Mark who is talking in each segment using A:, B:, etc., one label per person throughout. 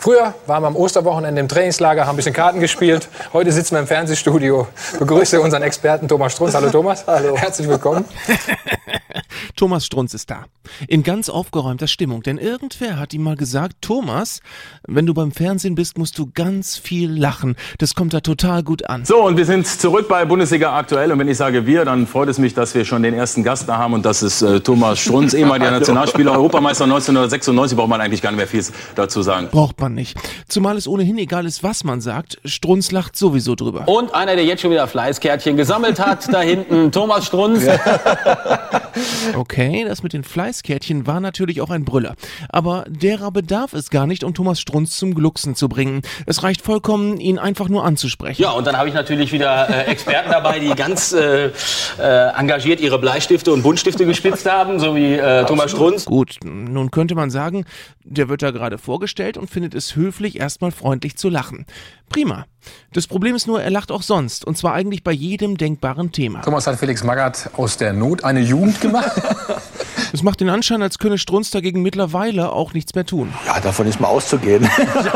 A: Früher waren wir am Osterwochenende im Trainingslager, haben ein bisschen Karten gespielt. Heute sitzen wir im Fernsehstudio. Begrüße unseren Experten Thomas Strunz. Hallo Thomas.
B: Hallo.
A: Herzlich willkommen.
C: Thomas Strunz ist da. In ganz aufgeräumter Stimmung. Denn irgendwer hat ihm mal gesagt, Thomas, wenn du beim Fernsehen bist, musst du ganz viel lachen. Das kommt da total gut an.
D: So, und wir sind zurück bei Bundesliga aktuell. Und wenn ich sage wir, dann freut es mich, dass wir schon den ersten Gast da haben. Und das ist Thomas Strunz, ehemaliger Nationalspieler, Europameister 1996. Braucht man eigentlich gar nicht mehr viel dazu sagen.
C: Braucht man nicht. Zumal es ohnehin egal ist, was man sagt. Strunz lacht sowieso drüber.
E: Und einer, der jetzt schon wieder Fleißkärtchen gesammelt hat, da hinten, Thomas Strunz.
C: Okay, das mit den Fleißkärtchen war natürlich auch ein Brüller. Aber derer bedarf es gar nicht, um Thomas Strunz zum Glucksen zu bringen. Es reicht vollkommen, ihn einfach nur anzusprechen.
E: Ja, und dann habe ich natürlich wieder Experten dabei, die ganz engagiert ihre Bleistifte und Buntstifte gespitzt haben, so wie Thomas Strunz.
C: Gut, nun könnte man sagen, der wird da gerade vorgestellt und findet es höflich, erstmal freundlich zu lachen. Prima. Das Problem ist nur, er lacht auch sonst. Und zwar eigentlich bei jedem denkbaren Thema.
A: Thomas hat Felix Magath aus der Not eine Jugend gemacht.
C: Es macht den Anschein, als könne Strunz dagegen mittlerweile auch nichts mehr tun.
B: Ja, davon ist mal auszugehen.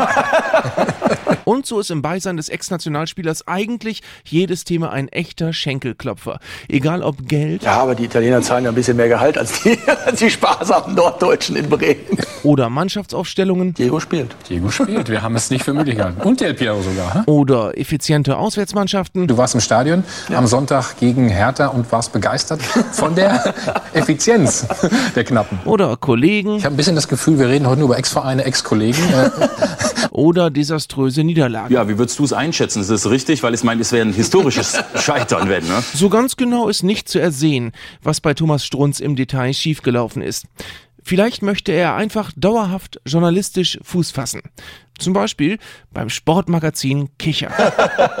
C: Und so ist im Beisein des Ex-Nationalspielers eigentlich jedes Thema ein echter Schenkelklopfer. Egal ob Geld...
B: Ja, aber die Italiener zahlen ja ein bisschen mehr Gehalt als die sparsamen Norddeutschen in Bremen.
C: Oder Mannschaftsaufstellungen.
B: Diego spielt.
A: Diego spielt. Wir haben es nicht für möglich gehalten. Und Del Piero sogar. Hm?
C: Oder effiziente Auswärtsmannschaften.
A: Du warst im Stadion am Sonntag gegen Hertha und warst begeistert von der Effizienz der Knappen.
C: Oder Kollegen.
A: Ich habe ein bisschen das Gefühl, wir reden heute nur über Ex-Vereine, Ex-Kollegen.
C: Oder desaströse Niederlagen.
D: Ja, wie würdest du es einschätzen? Ist das richtig? Weil ich meine, es wäre ein historisches Scheitern, wenn, ne?
C: So ganz genau ist nicht zu ersehen, was bei Thomas Strunz im Detail schiefgelaufen ist. Vielleicht möchte er einfach dauerhaft journalistisch Fuß fassen. Zum Beispiel beim Sportmagazin Kicher.